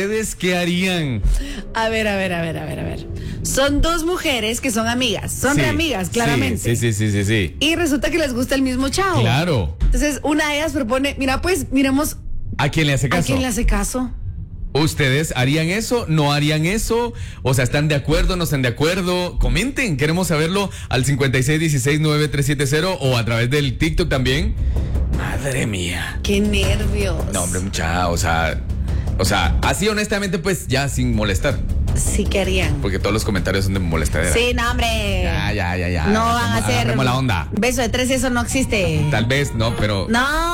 ¿Ustedes qué harían? A ver. Son dos mujeres que son amigas. Son Sí, re amigas, claramente. Sí. Y resulta que les gusta el mismo chavo. Claro. Entonces, una de ellas propone, mira, pues, miremos ¿A quién le hace a caso? quién le hace caso. ¿Ustedes harían eso? ¿No harían eso? O sea, ¿están de acuerdo? ¿No están de acuerdo? Comenten, queremos saberlo al 56169370 o a través del TikTok también. Madre mía. Qué nervios. No, hombre, mucha, o sea, así honestamente, pues ya sin molestar. Sí, ¿qué harían? Porque todos los comentarios son de molestadera. Sí, no, hombre. Ya. No van a hacer. Agarremos la onda. Beso de tres, eso no existe. Tal vez, no, pero. No.